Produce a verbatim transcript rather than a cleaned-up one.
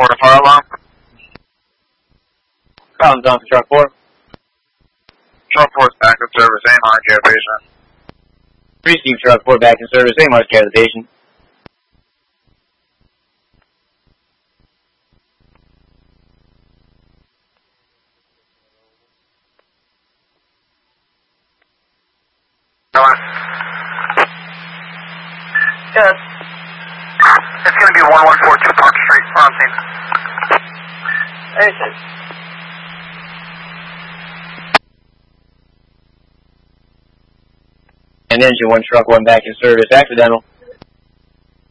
report a fire alarm. Problems on for truck four. Truck four is back in service, aim on care patient. Receive truck four back in service, aim on care of the patient. Yes. It's going to be one one four two Park Street, we're on scene. Anything. And engine one, truck one back in service, accidental.